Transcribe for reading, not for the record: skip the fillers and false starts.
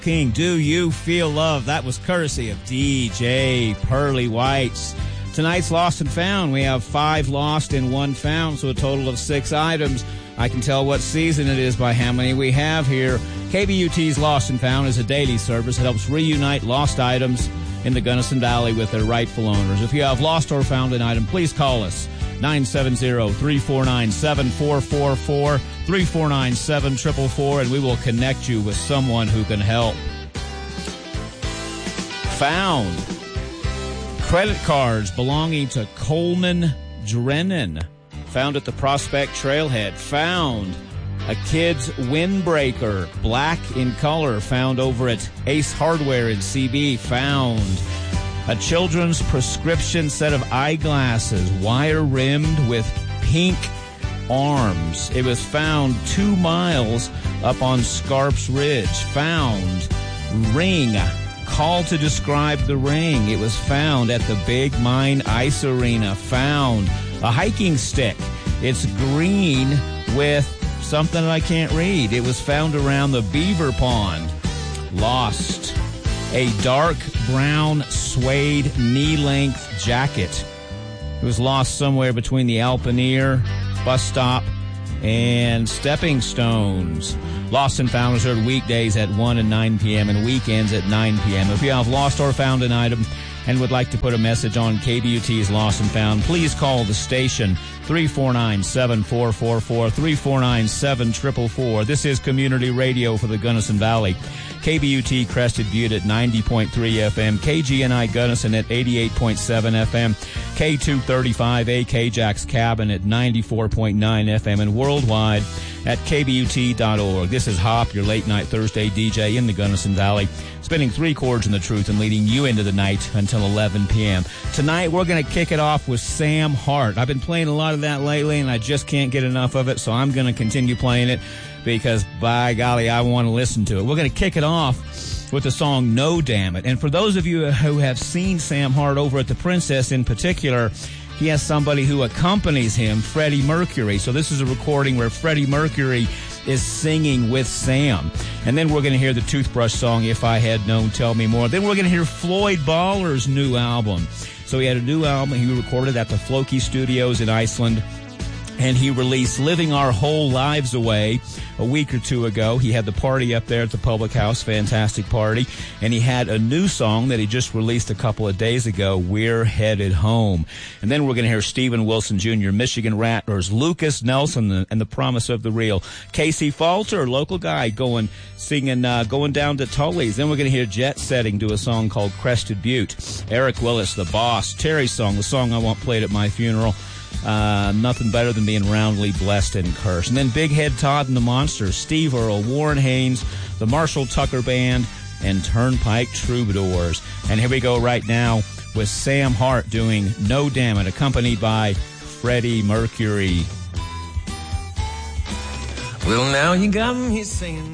King, Do You Feel Love? That was courtesy of DJ Pearly Whites. Tonight's Lost and Found, we have 5 lost and 1 found, so a total of 6 items. I can tell what season it is by how many we have here. KBUT's Lost and Found is a daily service that helps reunite lost items in the Gunnison Valley with their rightful owners. If you have lost or found an item, please call us. 970-349-7444, 349-7444, and we will connect you with someone who can help. Found. Credit cards belonging to Coleman Drennan, found at the Prospect Trailhead. Found. A kid's windbreaker, black in color, found over at Ace Hardware in CB. Found. A children's prescription set of eyeglasses, wire-rimmed with pink arms. It was found 2 miles up on Scarps Ridge. Found. Ring. Call to describe the ring. It was found at the Big Mine Ice Arena. Found. A hiking stick. It's green with something I can't read. It was found around the Beaver Pond. Lost. A dark brown suede knee-length jacket. It was lost somewhere between the Alpenier bus stop and Stepping Stones. Lost and Found is heard weekdays at 1 and 9 p.m. and weekends at 9 p.m. If you have lost or found an item and would like to put a message on KBUT's Lost and Found, please call the station 349-7444, 349-7444. This is Community Radio for the Gunnison Valley. KBUT Crested Butte at 90.3 FM, KGNI Gunnison at 88.7 FM, K235 AK Jack's Cabin at 94.9 FM, and worldwide at KBUT.org. This is Hop, your late night Thursday DJ in the Gunnison Valley, spinning 3 chords in the truth and leading you into the night until 11 p.m. Tonight, we're going to kick it off with Sam Hart. I've been playing a lot of that lately, and I just can't get enough of it, so I'm going to continue playing it because, by golly, I want to listen to it. We're going to kick it off with the song No Damn It. And for those of you who have seen Sam Hart over at the Princess in particular, he has somebody who accompanies him, Freddie Mercury. So this is a recording where Freddie Mercury is singing with Sam. And then we're going to hear the Toothbrush song, If I Had Known, Tell Me More. Then we're going to hear Floyd Baller's new album. So he had a new album he recorded at the Floki Studios in Iceland. And he released Living Our Whole Lives Away a week or 2 ago. He had the party up there at the Public House, fantastic party. And he had a new song that he just released a couple of days ago, We're Headed Home. And then we're going to hear Stephen Wilson Jr., Michigan Rattlers, Lucas Nelson, and The Promise of the Real. Casey Falter, local guy, going down to Tully's. Then we're going to hear Jet Setting do a song called Crested Butte. Eric Willis, The Boss, Terry's song, the song I want played at my funeral. Nothing better than being roundly blessed and cursed. And then Big Head Todd and the Monsters, Steve Earle, Warren Haynes, the Marshall Tucker Band, and Turnpike Troubadours. And here we go right now with Sam Hart doing No Damn It, accompanied by Freddie Mercury. Well, now you got me singing.